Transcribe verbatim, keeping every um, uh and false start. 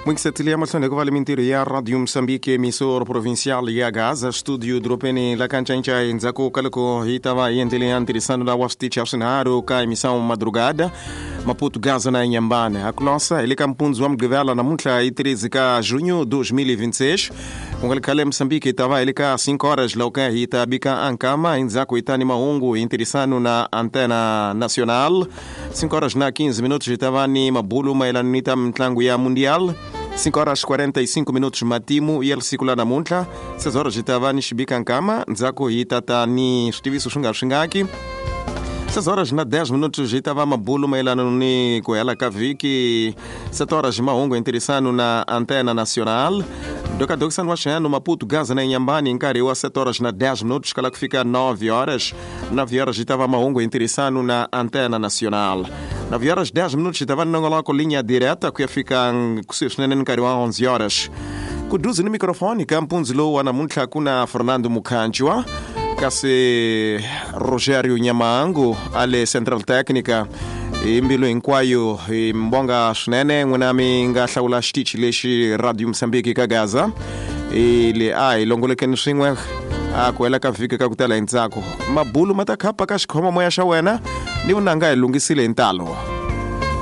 Mwingisatilia matlande kwa mintiru ya Radio Msambiki emisor provincial ya Gaza studio dropeni la kanchancha nzako kaliko hitava yendele antirisano la wafti chafsinaro ka emissão madrugada Maputo Gaza na Inhambane. A clossa ele campunzo am gavela na muntla e treze de junho de dois mil e vinte e seis. Com ele calem Moçambique estava ele cá cinco horas loca ita bika ankama nzako itani maungu interessano na antena nacional. cinco horas na quinze minutos estava ni mabulu mailanita mtlango ya mundial. cinco horas quarenta e cinco minutos matimo e ele circula na muntla. seis horas estava ni shibika ankama nzako itata ni stivisu shunga shingaki. seis horas na dez minutos estava mabulu mailano ni com ela kaviki. sete horas maungo interessano na antena nacional. Doka Doxa no Oceano, Maputo Gaza na Inhambane encariou a sete horas na dez minutos, que ela fica nove horas. nove horas estava maungo interessano na antena nacional. nove horas dez minutos estava na com linha direta, que fica encariou a onze horas. Com doze no microfone, Campunzlo, Ana Muntla, kuna Fernando Mucanchua. Kase Rogério Nhamango, ale Central Técnica, e mbilo enkwayo e mbonga shnene ngunami ngahlaula stitch leshi Radio Msambiki ka Gaza ile ai longoleke nshingwe akwela ka vika ka kutala ntsako mabulu matakapa ka xikhoma moya xa wena ni unanga ilungisile ntalo.